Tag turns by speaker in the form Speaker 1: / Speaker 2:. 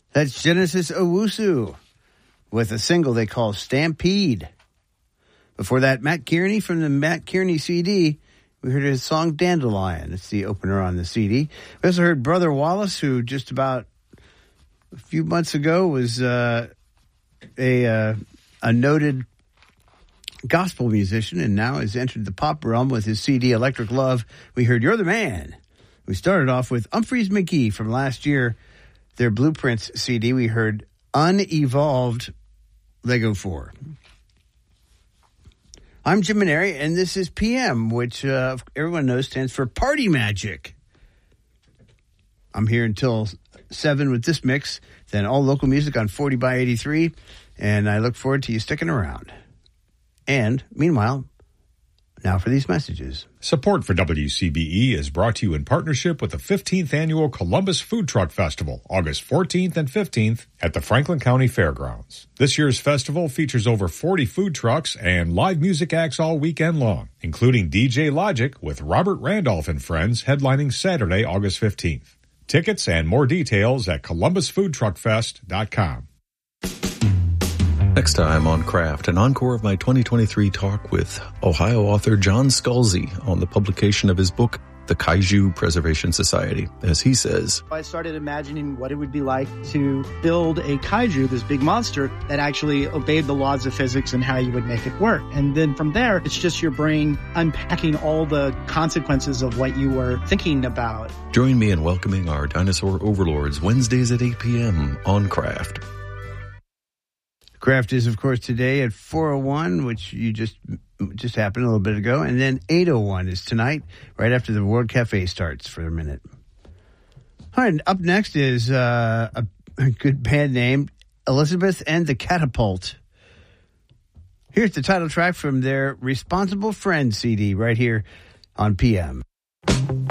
Speaker 1: That's Genesis Owusu with a single they call Stampede. Before that, Matt Kearney from the Matt Kearney CD. We heard his song Dandelion. It's the opener on the CD. We also heard Brother Wallace, who just about a few months ago was a noted gospel musician and now has entered the pop realm with his CD Electric Love. We heard You're the Man. We started off with Humphreys McGee from last year, their Blueprints CD. We heard Unevolved Lego 4. I'm Jim Maneri, and this is PM, which everyone knows stands for Party Magic. I'm here until 7 with this mix, then all local music on 40 by 83, and I look forward to you sticking around. And, meanwhile, now for these messages.
Speaker 2: Support for WCBE is brought to you in partnership with the 15th Annual Columbus Food Truck Festival, August 14th and 15th at the Franklin County Fairgrounds. This year's festival features over 40 food trucks and live music acts all weekend long, including DJ Logic with Robert Randolph and Friends headlining Saturday, August 15th. Tickets and more details at columbusfoodtruckfest.com.
Speaker 3: Next time on Craft, an encore of my 2023 talk with Ohio author John Scalzi on the publication of his book, The Kaiju Preservation Society. As he says,
Speaker 4: I started imagining what it would be like to build a kaiju, this big monster, that actually obeyed the laws of physics and how you would make it work. And then from there, it's just your brain unpacking all the consequences of what you were thinking about.
Speaker 3: Join me in welcoming our dinosaur overlords Wednesdays at 8 p.m. on Craft.
Speaker 1: Craft is, of course, today at 4:01, which you just happened a little bit ago. And then 8:01 is tonight, right after the World Cafe starts for a minute. All right, up next is a good band named Elizabeth and the Catapult. Here's the title track from their Responsible Friends CD right here on PM.